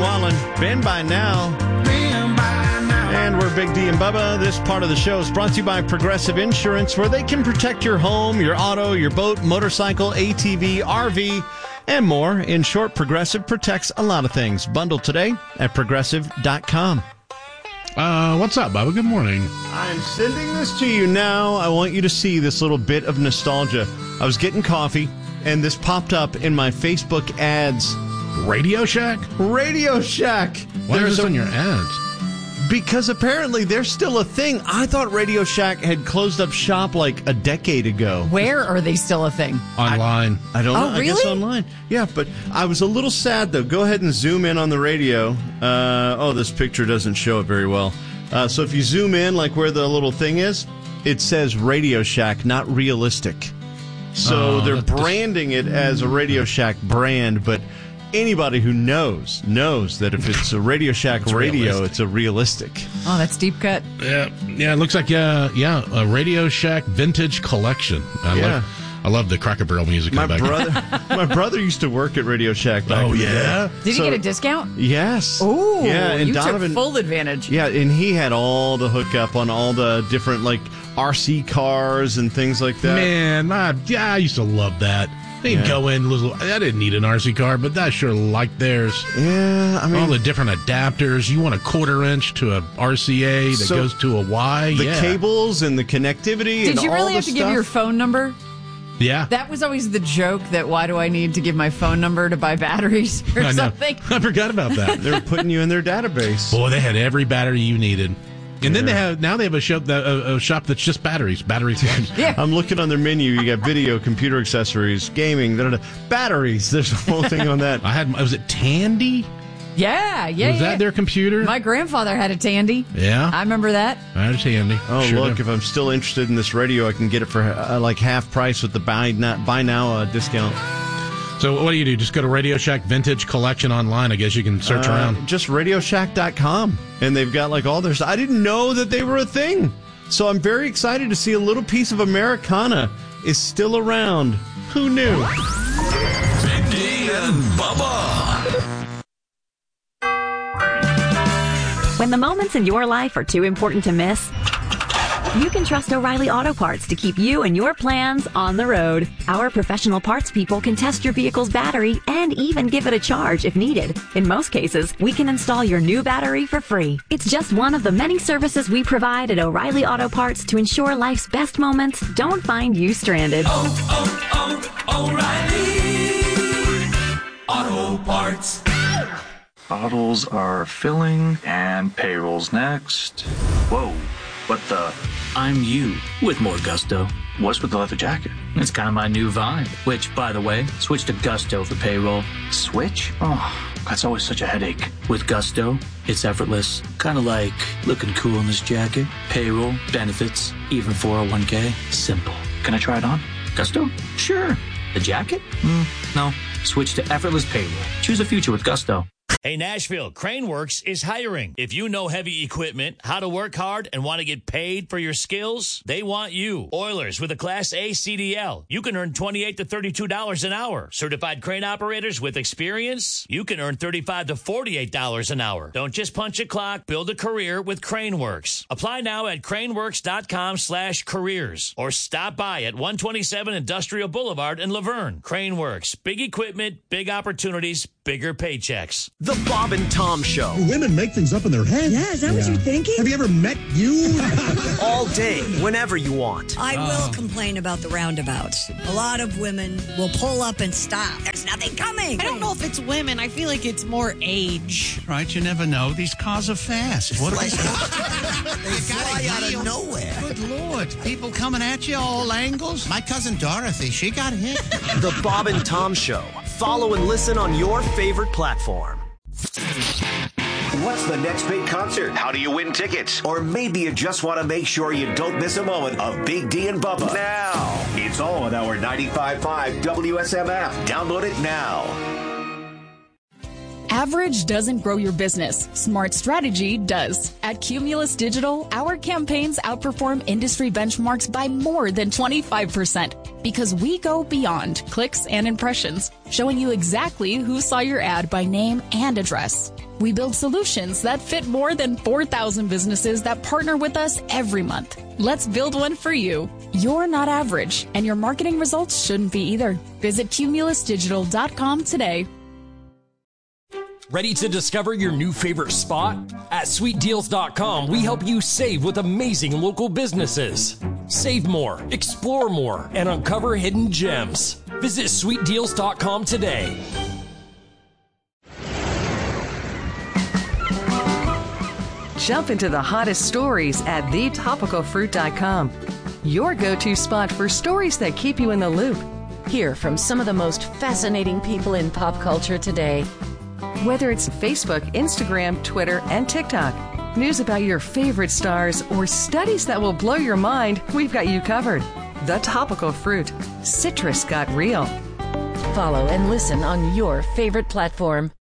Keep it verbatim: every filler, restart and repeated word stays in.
Wallen. Been by now. Been by now. And we're Big D and Bubba. This part of the show is brought to you by Progressive Insurance, where they can protect your home, your auto, your boat, motorcycle, A T V, R V, and more. In short, Progressive protects a lot of things. Bundle today at progressive dot com. Uh, what's up, Bubba? Good morning. I'm sending this to you now. I want you to see this little bit of nostalgia. I was getting coffee, and this popped up in my Facebook ads. Radio Shack? Radio Shack. Why There's is this a- on your ads? Because apparently they're still a thing. I thought Radio Shack had closed up shop like a decade ago. Where are they still a thing? Online. I, I don't Oh, know. I guess really? online. Yeah, but I was a little sad, though. Go ahead and zoom in on the radio. Uh, oh, this picture doesn't show it very well. Uh, so if you zoom in, like where the little thing is, it says Radio Shack, not realistic. So Oh, they're that- branding it as a Radio Shack brand, but anybody who knows, knows that if it's a Radio Shack radio, realistic. it's a realistic. Oh, that's deep cut. Yeah, yeah. It looks like uh, yeah, a Radio Shack vintage collection. I Yeah. love, I love the Cracker Barrel music. My in the back. brother, my brother used to work at Radio Shack back Oh in the yeah. day. Did So- you get a discount? Yes. Ooh, yeah, and you Donovan, took full advantage. Yeah, and he had all the hookup on all the different like R C cars and things like that. Man, I, yeah, I used to love that. They'd Yeah. go in, little. I didn't need an R C car, but I sure liked theirs. Yeah, I mean, All the different adapters. You want a quarter inch to a R C A that So, goes to a Y. the yeah. cables and the connectivity. Did and you all really the have to give stuff. your phone number? Yeah. That was always the joke, that why do I need to give my phone number to buy batteries or I know. something? I forgot about that. They were putting you in their database. Boy, they had every battery you needed. And then Yeah. they have now they have a shop that a, a shop that's just batteries, battery phones. Yeah. I'm looking on their menu. You got video, computer accessories, gaming, da, da, da. batteries. There's a whole thing on that. I had was it Tandy? Yeah, yeah, Was yeah. that their computer? My grandfather had a Tandy. Yeah, I remember that. I had a Tandy. Oh, Sure look, do. if I'm still interested in this radio, I can get it for uh, like half price with the buy now, buy now uh, discount. So what do you do? Just go to Radio Shack Vintage Collection online. I guess you can search Uh, around. Just radio shack dot com. And they've got like all their stuff. I didn't know that they were a thing. So I'm very excited to see a little piece of Americana is still around. Who knew? Big D and Bubba. When the moments in your life are too important to miss, you can trust O'Reilly Auto Parts to keep you and your plans on the road. Our professional parts people can test your vehicle's battery and even give it a charge if needed. In most cases, we can install your new battery for free. It's just one of the many services we provide at O'Reilly Auto Parts to ensure life's best moments don't find you stranded. Oh, oh, oh, O'Reilly Auto Parts. Bottles are filling, and payroll's next. Whoa, what the? I'm you with more gusto. What's with the leather jacket? It's kind of my new vibe. Which, by the way, switch to Gusto for payroll. Switch? Oh, that's always such a headache. With Gusto, it's effortless. Kind of like looking cool in this jacket. Payroll, benefits, even four oh one k. Simple. Can I try it on? Gusto? Sure. The jacket? Mm, no. Switch to effortless payroll. Choose a future with Gusto. Hey, Nashville, Craneworks is hiring. If you know heavy equipment, how to work hard, and want to get paid for your skills, they want you. Oilers with a Class A C D L. You can earn twenty-eight to thirty-two dollars an hour. Certified crane operators with experience, you can earn thirty-five to forty-eight dollars an hour. Don't just punch a clock, build a career with Craneworks. Apply now at craneworks.com slash careers or stop by at one twenty-seven Industrial Boulevard in Laverne. Craneworks, big equipment, big opportunities, bigger paychecks. The Bob and Tom Show. Women make things up in their head. Yeah, is that what you're thinking? Have you ever met you? All day, whenever you want. I will complain about the roundabouts. A lot of women will pull up and stop. There's nothing coming. I don't know if it's women. I feel like it's more age. Right, you never know. These cars are fast. What They you fly out of nowhere. Good Lord. People coming at you all angles. My cousin Dorothy, she got hit. The Bob and Tom Show. Follow and listen on your favorite platform. What's the next big concert? How do you win tickets? Or maybe you just want to make sure you don't miss a moment of Big D and Bubba. Now, it's all on our ninety-five point five W S M app. Download it now. Average doesn't grow your business. Smart strategy does. At Cumulus Digital, our campaigns outperform industry benchmarks by more than twenty-five percent because we go beyond clicks and impressions, showing you exactly who saw your ad by name and address. We build solutions that fit more than four thousand businesses that partner with us every month. Let's build one for you. You're not average, and your marketing results shouldn't be either. Visit cumulus digital dot com today. Ready to discover your new favorite spot? At sweet deals dot com, we help you save with amazing local businesses. Save more, explore more, and uncover hidden gems. Visit sweet deals dot com today. Jump into the hottest stories at the topical fruit dot com. Your go-to spot for stories that keep you in the loop. Hear from some of the most fascinating people in pop culture today. Whether it's Facebook, Instagram, Twitter, and TikTok, news about your favorite stars, or studies that will blow your mind, we've got you covered. The Topical Fruit. Citrus got real. Follow and listen on your favorite platform.